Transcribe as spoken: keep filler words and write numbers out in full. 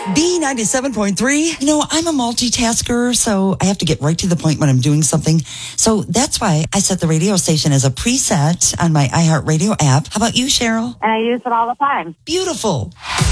B ninety-seven point three. You know, I'm a multitasker, so I have to get right to the point when I'm doing something. So that's why I set the radio station as a preset on my iHeartRadio app. How about you, Cheryl? And I use it all the time. Beautiful.